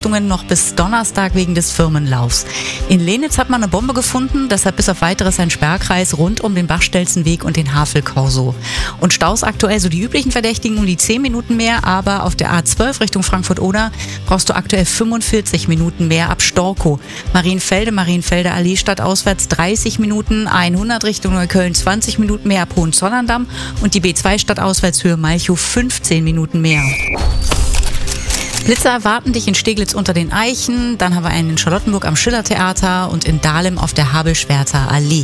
Noch bis Donnerstag wegen des Firmenlaufs. In Lenitz hat man eine Bombe gefunden, deshalb bis auf weiteres ein Sperrkreis rund um den Bachstelzenweg und den Havelkorso. Und Staus aktuell so die üblichen Verdächtigen um die 10 Minuten mehr, aber auf der A12 Richtung Frankfurt-Oder brauchst du aktuell 45 Minuten mehr ab Storkow. Marienfelde Allee stadtauswärts 30 Minuten, 100 Richtung Neukölln 20 Minuten mehr ab Hohenzollern-Damm und die B2 stadtauswärts Höhe Malchow 15 Minuten mehr. Blitzer erwarten dich in Steglitz unter den Eichen, dann haben wir einen in Charlottenburg am Schillertheater und in Dahlem auf der Habel-Schwerter Allee.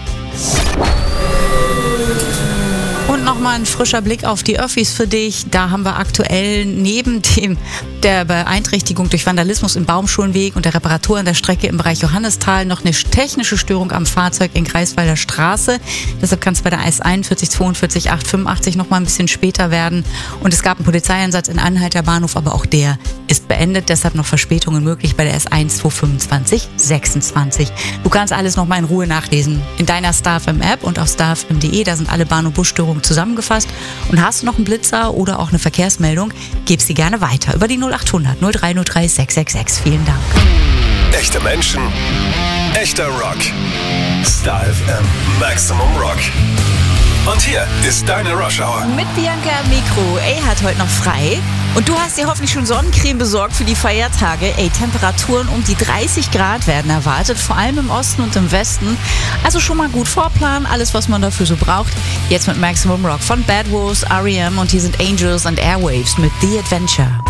Und nochmal ein frischer Blick auf die Öffis für dich. Da haben wir aktuell neben der Beeinträchtigung durch Vandalismus im Baumschulenweg und der Reparatur an der Strecke im Bereich Johannisthal noch eine technische Störung am Fahrzeug in Greifswalder Straße. Deshalb kann es bei der S41 42 885 nochmal ein bisschen später werden. Und es gab einen Polizeieinsatz in Anhalter Bahnhof, aber auch der ist beendet. Deshalb noch Verspätungen möglich bei der S1 225 26. Du kannst alles nochmal in Ruhe nachlesen in deiner StarFM-App und auf starfm.de. Da sind alle Bahn- und Busstörungen zusammengefasst. Und hast du noch einen Blitzer oder auch eine Verkehrsmeldung, gib sie gerne weiter über die 0800 0303 666. Vielen Dank. Echte Menschen, echter Rock. Star FM Maximum Rock. Und hier ist deine Rush Hour. Mit Bianca am Mikro. Hat heute noch frei. Und du hast dir hoffentlich schon Sonnencreme besorgt für die Feiertage. Temperaturen um die 30 Grad werden erwartet, vor allem im Osten und im Westen. Also schon mal gut vorplanen, alles was man dafür so braucht. Jetzt mit Maximum Rock von Bad Wolves, R.E.M. und hier sind Angels and Airwaves mit The Adventure.